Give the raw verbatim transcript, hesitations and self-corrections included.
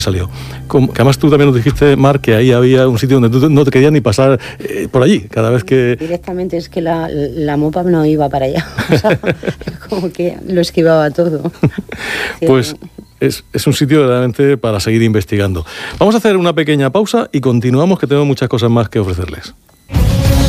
salió. Como, que además tú también nos dijiste, Mar, que ahí había un sitio donde tú no te querías ni pasar eh, por allí, cada vez que... Directamente es que la, la mopa no iba para allá, o sea, como que lo esquivaba todo. Pues es, es un sitio realmente para seguir investigando. Vamos a hacer una pequeña pausa y continuamos, que tengo muchas cosas más que ofrecerles.